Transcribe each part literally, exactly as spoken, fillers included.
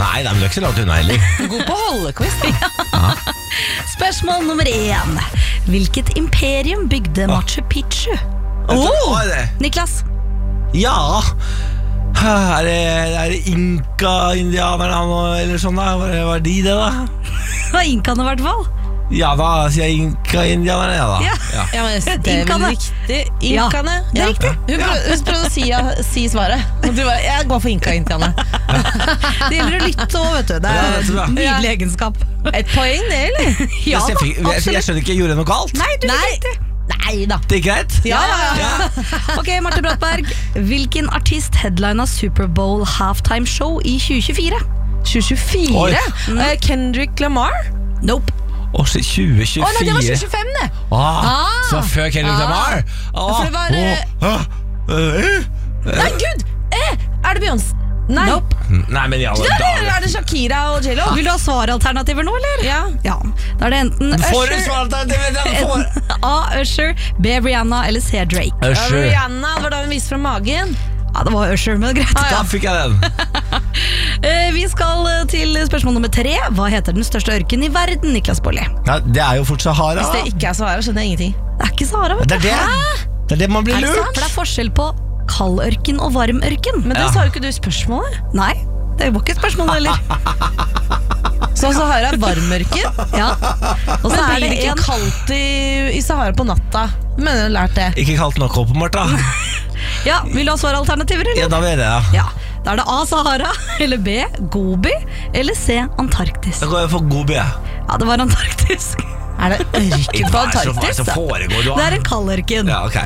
Nei, de er ikke så langt unna heller. God på holdequiz da. Ja. Spørsmål nummer én. Hvilket imperium bygde Machu Picchu? Oh! Niklas? Ja, er det, er det Inka-indianerne eller sånn da? Var det, var de det da? Det var inkaene i hvert fall. Ja da, sier jeg Inka-indianerne, ja da. Ja. Ja. Ja, men det er vel Inkane. riktig. Inkane. Ja, det er riktig. Hun prøvde, hun prøvde å si, si svaret. Og du bare, jeg går for Inka-Inkane. Det gjelder å lytte også, vet du. Det Ja, er det tror jeg. en nydelig egenskap. Et poeng det, eller? Ja jeg, da, fikk, jeg, jeg absolutt. skjønner ikke, jeg gjorde noe galt. Nei, du Nei. fikk riktig. Nei da. Det er greit. Ja, ja, ja. Ok, Marte Brattberg. Hvilken artist headlina Superbowl halftime show i tjue tjuefire? tjue tjuefire? Oi. Uh, Kendrick Lamar? Nope. Åh, tjue tjuefire. Å nei, det var tjue tjuefem det. Ah, Ah. så var før Kendrick Ah. Lamar. Ah. For det var, eh, Åh, ah, øh, Nei, gud! Eh, er det Beyoncé? Nei. Nope. Nei, men i alle Nei, dager. er det Shakira og J-Lo? Vil du ha svaralternativer nå, eller? Ja. Ja. Da er det enten For en Usher, svaralternativ, den får. enten A. Usher, B. Rihanna eller C. Drake. Ja, Usher. Rihanna, det var da hun viste fra magen. Ja, det var Usher, men greit. Ah, ja. Da fikk jeg den. Eh, Vi skal eh, til spørsmål nummer tre. Hva heter den største ørken i verden, Niklas Baarli? Ja, det er jo fort Sahara. Hvis det ikke er Sahara, skjønner jeg ingenting. Det er ikke Sahara, vet Det du. er det. Det er det man blir Er det sant? lurt. For det er forskjell på kaldørken og varmørken. Men det Ja. svarer ikke du i spørsmålet. Nei, det var ikke et spørsmål heller. Så Sahara er varmørken. Ja. Og så Men er blir det det ikke en kaldt i, i Sahara på natta? Men jeg har lært det. Ikke kalt nok opp, Martha. Ja, vil du ha svaralternativer, Ja, eller? da vet jeg det. Ja. Da er det A. Sahara, eller B. Gobi, eller C. Antarktis. Da går jeg for Gobi. Ja, det var Antarktis. Er det ørken på Hva er det som- hva er det Antarktis? som da? foregår, du? Det er en kaldørken. Ja, ok.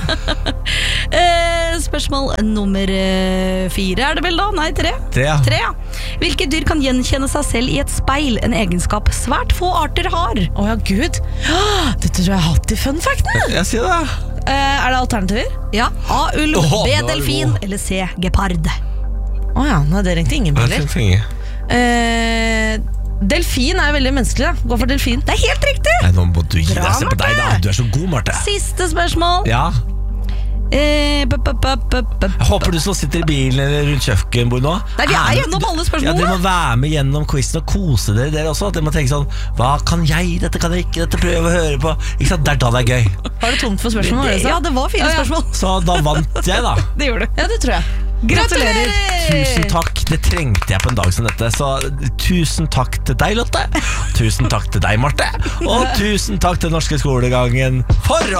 Eh, spørsmål nummer eh, fire er det vel da? Nei, tre. Tre, ja. Tre, ja. Hvilke dyr kan gjenkjenne seg selv i et speil? En egenskap svært få arter har. Å ja, gud. Ah, Dette tror jeg jeg har hatt i fun factene. Jeg sier det. Eh, er det alternativer? Ja, A. Ulv, Åh, B. det var Delfin god. eller C. Gepard. Å ja, nei, det ringte ingen Jeg biler. fikk finger. Eh, delfin er veldig menneskelig, da. Gå for delfin. Det er helt riktig! Nei, nå må du gi Bra, deg. Se på deg, da. Marte. Du er så god, Marte. Siste spørsmål. Ja. Eh, b -b -b -b -b Jeg håper du som sitter i bilen eller rundt kjøkkenbordet nå. Nei, vi er Herlig. gjennom alle Ja, spørsmålene. dere må være med gjennom quizen og kose dere, dere også. Dere må tenke sånn, hva kan jeg, dette kan jeg ikke, dette prøver jeg å høre på. Ikke sant, det er da det er gøy. Var det tomt for spørsmål? Var det så? Ja, det var fire Ja, ja. spørsmål. Så da vant jeg, da. Det gjorde du. Ja, det tror jeg. Gratulerer. Tusen takk, det trengte jeg på en dag som dette. Så tusen takk til deg, Lotte. Tusen takk til deg, Marte. Og tusen takk til Norske Skolegangen for